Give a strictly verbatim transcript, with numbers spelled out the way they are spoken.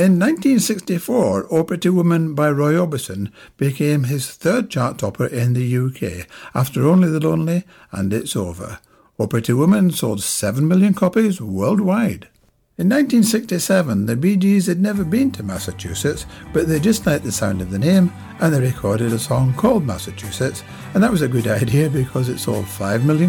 In nineteen sixty-four, Oh Pretty Woman by Roy Orbison became his third chart topper in the U K, after Only the Lonely and It's Over. Oh Pretty Woman sold seven million copies worldwide. In nineteen sixty-seven, the Bee Gees had never been to Massachusetts, but they just liked the sound of the name, and they recorded a song called Massachusetts, and that was a good idea because it sold five million